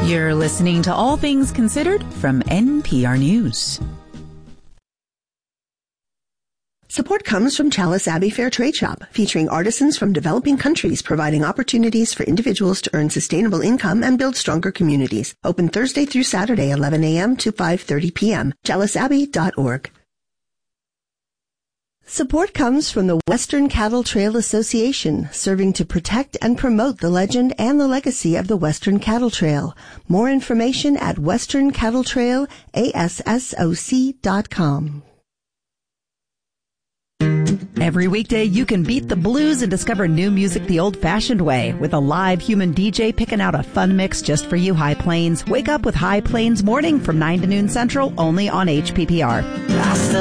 You're listening to All Things Considered from NPR News. Support comes from Chalice Abbey Fair Trade Shop, featuring artisans from developing countries providing opportunities for individuals to earn sustainable income and build stronger communities. Open Thursday through Saturday, 11 a.m. to 5:30 p.m. chaliceabbey.org. Support comes from the Western Cattle Trail Association, serving to protect and promote the legend and the legacy of the Western Cattle Trail. More information at westerncattletrailassoc.com. Every weekday, you can beat the blues and discover new music the old-fashioned way with a live human DJ picking out a fun mix just for you, High Plains. Wake up with High Plains Morning from 9 to noon Central, only on HPPR.